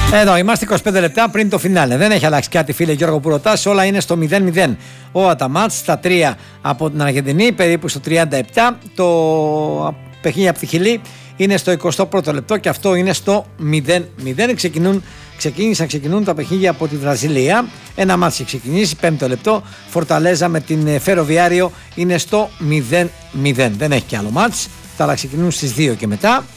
Εδώ είμαστε 25 λεπτά πριν το φινάλε. Δεν έχει αλλάξει κάτι, φίλε Γιώργο, που ρωτάς. Όλα είναι στο 0-0. Ο Αταμάτ στα 3 από την Αργεντινή, περίπου στο 37. Το παιχνίδι από τη Χιλή είναι στο 21ο λεπτό και αυτό είναι στο 0-0. Ξεκινούν τα παιχνίδια από τη Βραζιλία. Ένα μάτς έχει ξεκινήσει, 5ο λεπτό. Φορταλέζα με την Φεροβιάριο είναι στο 0-0. Δεν έχει και άλλο μάτς. Θα ξεκινούν στις 2 και μετά.